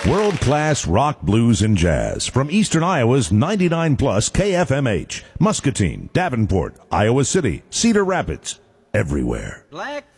World-class rock, blues, and jazz from Eastern Iowa's 99 plus KFMH, Muscatine, Davenport, Iowa City, Cedar Rapids, everywhere. Black